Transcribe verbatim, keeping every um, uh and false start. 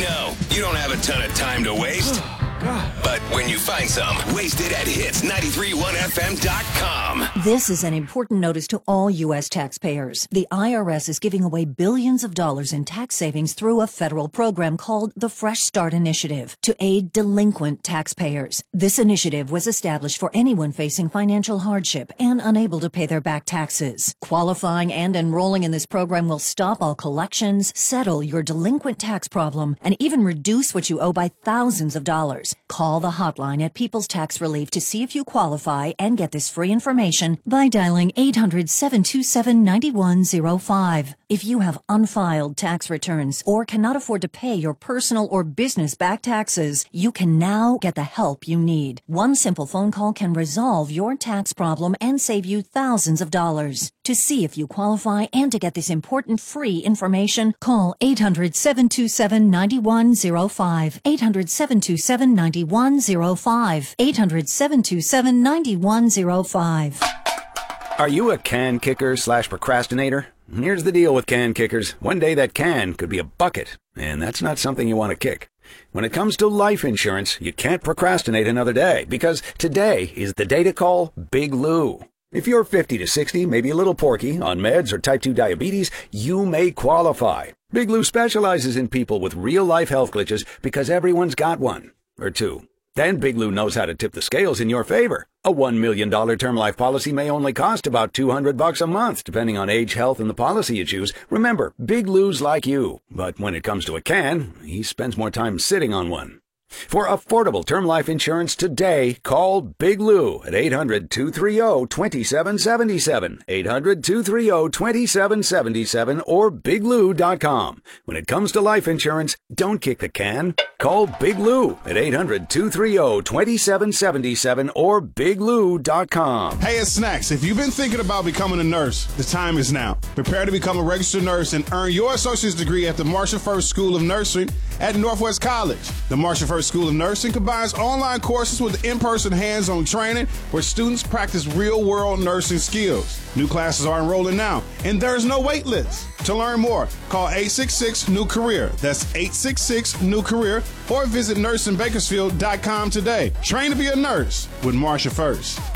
know you don't have a ton of time to waste. But when you find some, waste it at hits nine three one F M dot com. This is an important notice to all U S taxpayers. The I R S is giving away billions of dollars in tax savings through a federal program called the Fresh Start Initiative to aid delinquent taxpayers. This initiative was established for anyone facing financial hardship and unable to pay their back taxes. Qualifying and enrolling in this program will stop all collections, settle your delinquent tax problem, and even reduce what you owe by thousands of dollars. Call the hotline at People's Tax Relief to see if you qualify and get this free information by dialing eight hundred, seven two seven, nine one zero five. If you have unfiled tax returns or cannot afford to pay your personal or business back taxes, you can now get the help you need. One simple phone call can resolve your tax problem and save you thousands of dollars. To see if you qualify and to get this important free information, call eight hundred, seven two seven, nine one zero five. eight hundred, seven two seven, nine one zero five. eight hundred, seven two seven, nine one zero five. Are you a can kicker slash procrastinator? Here's the deal with can kickers. One day that can could be a bucket, and that's not something you want to kick. When it comes to life insurance, you can't procrastinate another day, because today is the day to call Big Lou. If you're fifty to sixty, maybe a little porky, on meds or type two diabetes, you may qualify. Big Lou specializes in people with real-life health glitches because everyone's got one. Or two. Then Big Lou knows how to tip the scales in your favor. A one million dollars term life policy may only cost about two hundred bucks a month, depending on age, health, and the policy you choose. Remember, Big Lou's like you. But when it comes to a can, he spends more time sitting on one. For affordable term life insurance today, call Big Lou at eight hundred, two three zero, two seven seven seven, eight hundred, two three zero, two seven seven seven, or big lou dot com. When it comes to life insurance, don't kick the can. Call Big Lou at eight hundred, two three zero, two seven seven seven or big lou dot com. Hey, it's Snacks. If you've been thinking about becoming a nurse, the time is now. Prepare to become a registered nurse and earn your associate's degree at the Marcia First School of Nursing at Northwest College. The Marcia First School of Nursing combines online courses with in-person hands-on training where students practice real-world nursing skills. New classes are enrolling now, and there's no wait list. To learn more, call eight six six, new career. That's eight six six, new career, or visit nurse in bakersfield dot com today. Train to be a nurse with Marcia First.